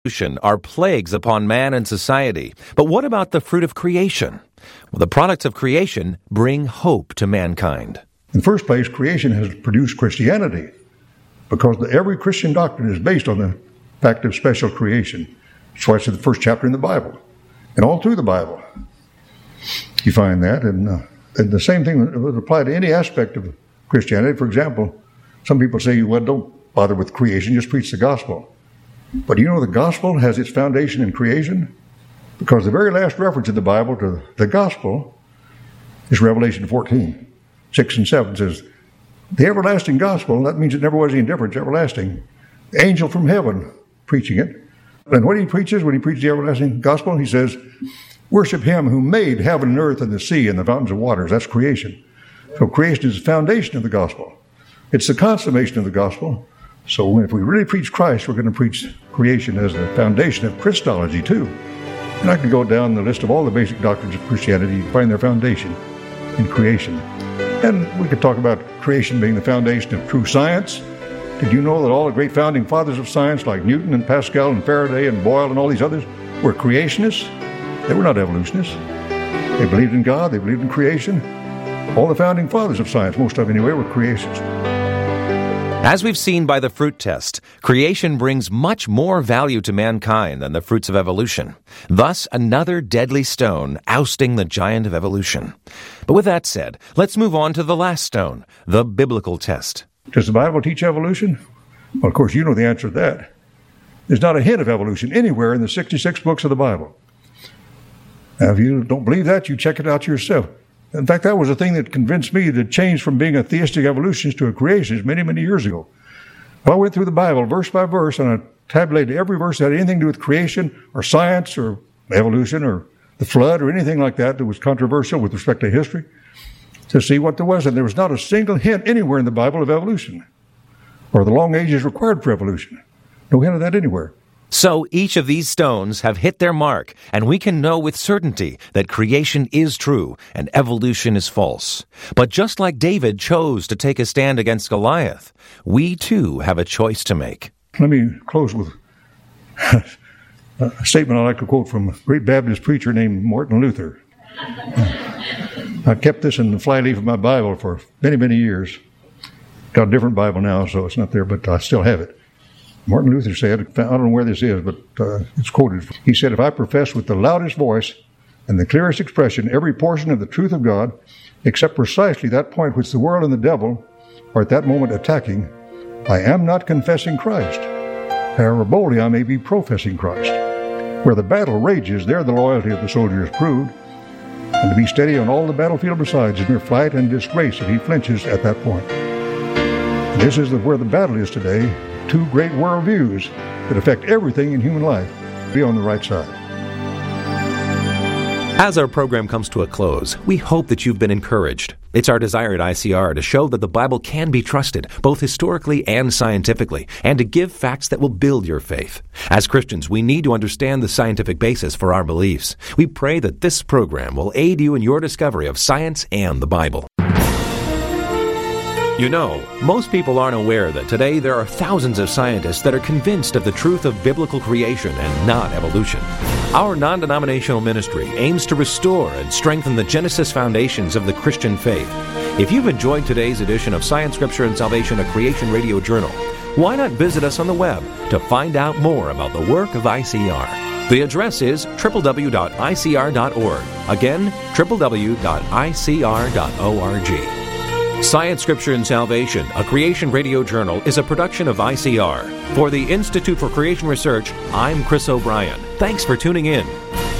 are plagues upon man and society. But what about the fruit of creation? Well, the products of creation bring hope to mankind. In the first place, creation has produced Christianity because every Christian doctrine is based on the fact of special creation. That's why it's in the first chapter in the Bible. And all through the Bible, you find that. And the same thing would apply to any aspect of Christianity. For example, some people say, well, don't bother with creation, just preach the gospel. But do you know the gospel has its foundation in creation? Because the very last reference in the Bible to the gospel is Revelation 14, 6 and 7 says, the everlasting gospel, that means it never was any different, it's everlasting. The angel from heaven preaching it. And what he preaches when he preaches the everlasting gospel, he says, worship him who made heaven and earth and the sea and the fountains of waters. That's creation. So creation is the foundation of the gospel. It's the consummation of the gospel. So if we really preach Christ, we're going to preach creation as the foundation of Christology too. And I could go down the list of all the basic doctrines of Christianity. You find their foundation in creation. And we could talk about creation being the foundation of true science. Did you know that all the great founding fathers of science like Newton and Pascal and Faraday and Boyle and all these others were creationists? They were not evolutionists. They believed in God. They believed in creation. All the founding fathers of science, most of them anyway, were creationists. As we've seen by the fruit test, creation brings much more value to mankind than the fruits of evolution. Thus, another deadly stone ousting the giant of evolution. But with that said, let's move on to the last stone, the biblical test. Does the Bible teach evolution? Well, of course, you know the answer to that. There's not a hint of evolution anywhere in the 66 books of the Bible. Now, if you don't believe that, you check it out yourself. In fact, that was the thing that convinced me to change from being a theistic evolutionist to a creationist many, many years ago. I went through the Bible verse by verse, and I tabulated every verse that had anything to do with creation or science or evolution or the flood or anything like that was controversial with respect to history, to see what there was. And there was not a single hint anywhere in the Bible of evolution or the long ages required for evolution. No hint of that anywhere. So each of these stones have hit their mark, and we can know with certainty that creation is true and evolution is false. But just like David chose to take a stand against Goliath, we too have a choice to make. Let me close with a statement I like to quote from a great Baptist preacher named Martin Luther. I kept this in the flyleaf of my Bible for many, many years. Got a different Bible now, so it's not there, but I still have it. Martin Luther said, I don't know where this is, but it's quoted. He said, if I profess with the loudest voice and the clearest expression every portion of the truth of God, except precisely that point which the world and the devil are at that moment attacking, I am not confessing Christ. However boldly I may be professing Christ. Where the battle rages, there the loyalty of the soldier is proved, and to be steady on all the battlefield besides is mere flight and disgrace if he flinches at that point. This is where the battle is today. Two great worldviews that affect everything in human life. Be on the right side. As our program comes to a close, we hope that you've been encouraged. It's our desire at ICR to show that the Bible can be trusted, both historically and scientifically, and to give facts that will build your faith. As Christians, we need to understand the scientific basis for our beliefs. We pray that this program will aid you in your discovery of science and the Bible. You know, most people aren't aware that today there are thousands of scientists that are convinced of the truth of biblical creation and not evolution. Our non-denominational ministry aims to restore and strengthen the Genesis foundations of the Christian faith. If you've enjoyed today's edition of Science, Scripture, and Salvation, a Creation Radio Journal, why not visit us on the web to find out more about the work of ICR? The address is www.icr.org. Again, www.icr.org. Science, Scripture, and Salvation, a Creation Radio Journal, is a production of ICR. For the Institute for Creation Research, I'm Chris O'Brien. Thanks for tuning in.